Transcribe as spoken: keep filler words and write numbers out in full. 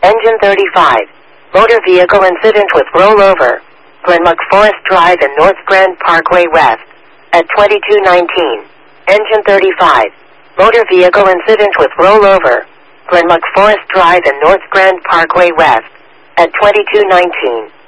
Engine thirty-five. Motor vehicle incident with rollover. Glenmuck Forest Drive and North Grand Parkway West. At twenty-two nineteen. Engine thirty-five. Motor vehicle incident with rollover. Glenmuck Forest Drive and North Grand Parkway West. At twenty-two nineteen.